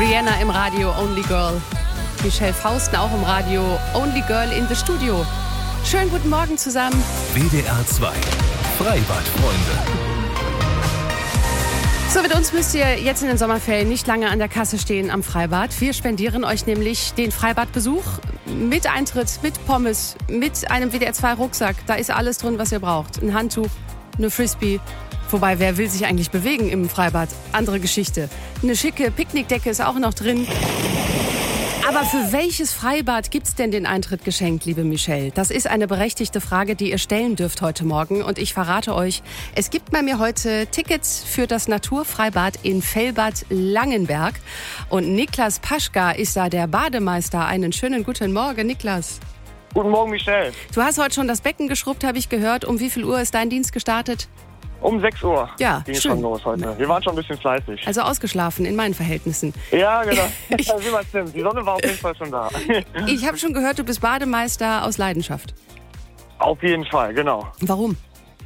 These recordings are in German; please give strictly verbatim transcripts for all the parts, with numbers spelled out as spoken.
Rihanna im Radio, Only Girl. Michelle Fausten auch im Radio, Only Girl in the Studio. Schönen guten Morgen zusammen. W D R zwei, Freibad-Freunde. So, mit uns müsst ihr jetzt in den Sommerferien nicht lange an der Kasse stehen am Freibad. Wir spendieren euch nämlich den Freibadbesuch mit Eintritt, mit Pommes, mit einem W D R zwei Rucksack. Da ist alles drin, was ihr braucht. Ein Handtuch, eine Frisbee. Wobei, wer will sich eigentlich bewegen im Freibad? Andere Geschichte. Eine schicke Picknickdecke ist auch noch drin. Aber für welches Freibad gibt's denn den Eintritt geschenkt, liebe Michelle? Das ist eine berechtigte Frage, die ihr stellen dürft heute Morgen. Und ich verrate euch, es gibt bei mir heute Tickets für das Naturfreibad in Fellbad Langenberg. Und Niklas Paschka ist da der Bademeister. Einen schönen guten Morgen, Niklas. Guten Morgen, Michelle. Du hast heute schon das Becken geschrubbt, habe ich gehört. Um wie viel Uhr ist dein Dienst gestartet? Um sechs Uhr ja, ging schön. schon los heute. Wir waren schon ein bisschen fleißig. Also ausgeschlafen in meinen Verhältnissen. Ja, genau. Ich, Wie man stimmt. Die Sonne war auf jeden Fall schon da. Ich habe schon gehört, du bist Bademeister aus Leidenschaft. Auf jeden Fall, genau. Warum?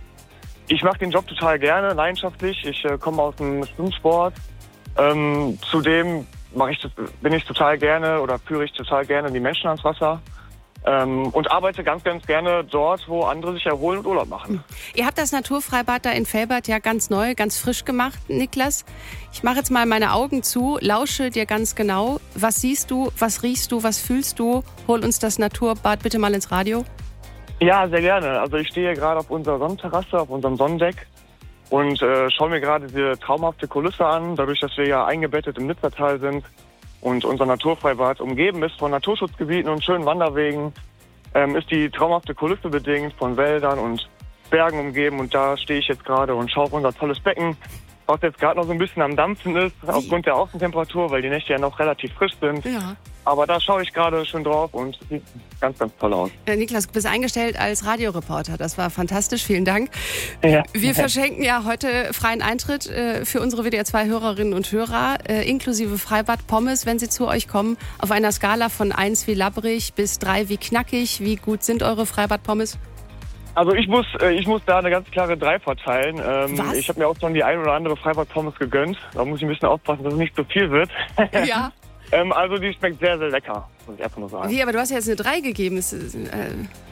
Ich mache den Job total gerne, leidenschaftlich. Ich äh, komme aus dem Schwimmsport. Ähm, zudem mache ich, bin ich total gerne oder führe ich total gerne die Menschen ans Wasser. Ähm, und arbeite ganz, ganz gerne dort, wo andere sich erholen und Urlaub machen. Ihr habt das Naturfreibad da in Fellbad ja ganz neu, ganz frisch gemacht, Niklas. Ich mache jetzt mal meine Augen zu, lausche dir ganz genau. Was siehst du, was riechst du, was fühlst du? Hol uns das Naturbad bitte mal ins Radio. Ja, sehr gerne. Also ich stehe gerade auf unserer Sonnenterrasse, auf unserem Sonnendeck und äh, schaue mir gerade diese traumhafte Kulisse an, dadurch, dass wir ja eingebettet im Nitzertal sind. Und unser Naturfreibad umgeben ist von Naturschutzgebieten und schönen Wanderwegen, ähm, ist die traumhafte Kulisse bedingt von Wäldern und Bergen umgeben. Und da stehe ich jetzt gerade und schaue auf unser tolles Becken, was jetzt gerade noch so ein bisschen am Dampfen ist, Wie? aufgrund der Außentemperatur, weil die Nächte ja noch relativ frisch sind. Ja. Aber da schaue ich gerade schön drauf und sieht ganz, ganz toll aus. Äh, Niklas, du bist eingestellt als Radioreporter. Das war fantastisch. Vielen Dank. Ja. Wir verschenken ja heute freien Eintritt äh, für unsere W D R zwei Hörerinnen und Hörer, äh, inklusive Freibad Pommes, wenn sie zu euch kommen. Auf einer Skala von eins wie labbrig bis drei wie knackig. Wie gut sind eure Freibad Pommes? Also ich muss, ich muss da eine ganz klare drei verteilen. Ähm, Was? Ich habe mir auch schon die ein oder andere Freibad-Pommes gegönnt. Da muss ich ein bisschen aufpassen, dass es nicht zu viel wird. Ja. ähm, also die schmeckt sehr, sehr lecker, muss ich einfach nur sagen. Wie, aber du hast ja jetzt eine drei gegeben. Es ist, äh,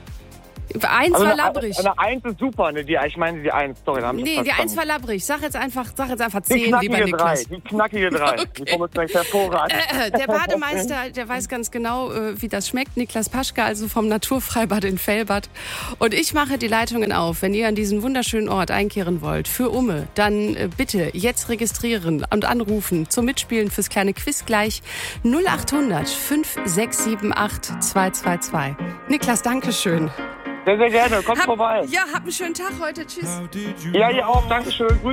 eins Also war eine, labbrig. eine eins ist super, ne? Die, ich meine die eins. Sorry, da hab ich Nee, das die eins verstanden. war labbrig. Sag jetzt einfach, sag jetzt einfach Die zehn wie bei knackige drei, Niklas. die knackige drei. Okay. Die Pommes schmeckt hervorragend. Äh, der Bademeister, der weiß ganz genau, äh, wie das schmeckt. Niklas Paschka, also vom Naturfreibad in Fellbad. Und ich mache die Leitungen auf. Wenn ihr an diesen wunderschönen Ort einkehren wollt, für Umme, dann äh, bitte jetzt registrieren und anrufen zum Mitspielen fürs kleine Quiz gleich null acht hundert fünf sechs sieben acht zwei zwei zwei. Niklas, danke schön. Sehr, sehr gerne. Kommt Hab, vorbei. ja, habt einen schönen Tag heute. Tschüss. Ja, ihr auch. Dankeschön. Grüß